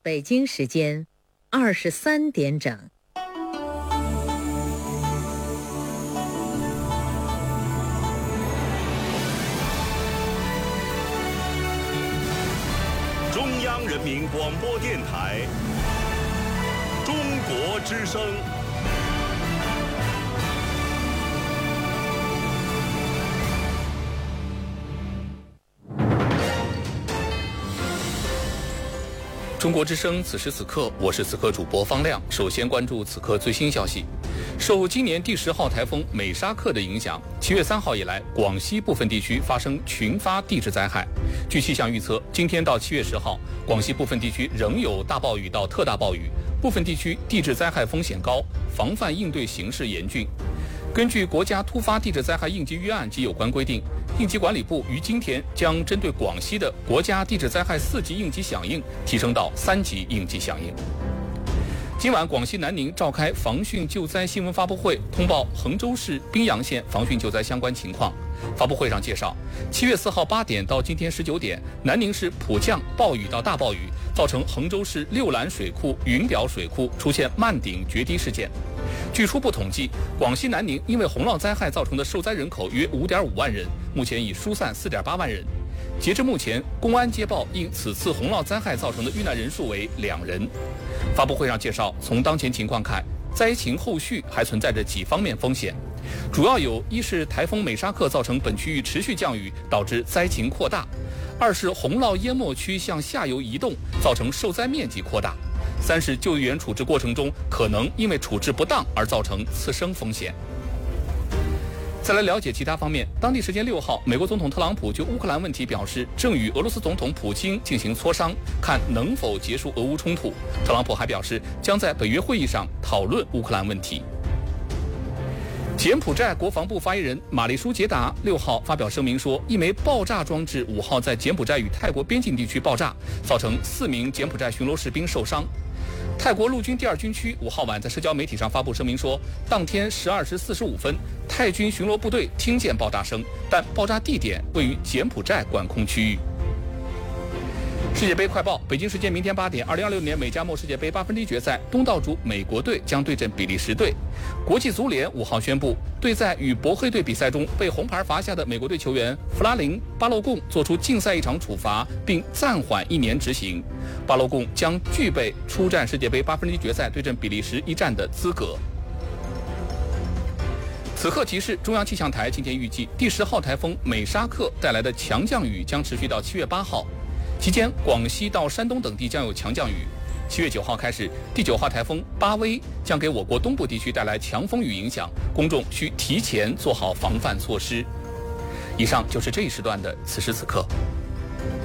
北京时间23点整。 中央人民广播电台中国之声。 中国之声，此时此刻，我是此刻主播方亮。首先关注此刻最新消息。受今年第10号台风美沙克的影响，7月3号以来，广西部分地区发生群发地质灾害。据气象预测，今天到7月10号，广西部分地区仍有大暴雨到特大暴雨，部分地区地质灾害风险高，防范应对形势严峻。根据国家突发地质灾害应急预案及有关规定，应急管理部于今天将针对广西的国家地质灾害4级应急响应提升到3级应急响应。今晚，广西南宁召开防汛救灾新闻发布会，通报衡州市宾阳县防汛救灾相关情况。发布会上介绍，7月4号8点到今天19点，南宁市普降暴雨到大暴雨，造成衡州市六兰水库、云表水库出现漫顶决堤事件。据初步统计，广西南宁因为洪涝灾害造成的受灾人口约5.5万人，目前已疏散4.8万人。截至目前，公安接报因此次洪涝灾害造成的遇难人数为2人。发布会上介绍，从当前情况看，灾情后续还存在着几方面风险，主要有：一是台风美沙克造成本区域持续降雨，导致灾情扩大；二是洪涝淹没区向下游移动，造成受灾面积扩大；三是救援处置过程中可能因为处置不当而造成次生风险。再来了解其他方面，当地时间6号，美国总统特朗普就乌克兰问题表示，正与俄罗斯总统普京进行磋商，看能否结束俄乌冲突。特朗普还表示，将在北约会议上讨论乌克兰问题。柬埔寨国防部发言人马利舒杰达6号发表声明说，一枚爆炸装置5号在柬埔寨与泰国边境地区爆炸，造成4名柬埔寨巡逻士兵受伤。泰国陆军第2军区5号晚在社交媒体上发布声明说，当天12时45分，泰军巡逻部队听见爆炸声，但爆炸地点位于柬埔寨管控区域。世界杯快报：北京时间明天8点，2026年美加墨世界杯8分之一决赛，东道主美国队将对阵比利时队。国际足联5号宣布，对在与博黑队比赛中被红牌罚下的美国队球员弗拉林·巴洛贡作出禁赛1场处罚，并暂缓1年执行。巴洛贡将具备出战世界杯8分之一决赛对阵比利时一战的资格。此刻提示，中央气象台今天预计，第10号台风美沙克带来的强降雨将持续到7月8号。期间，广西到山东等地将有强降雨。7月9号开始，第9号台风巴威将给我国东部地区带来强风雨影响，公众需提前做好防范措施。以上就是这一时段的此时此刻。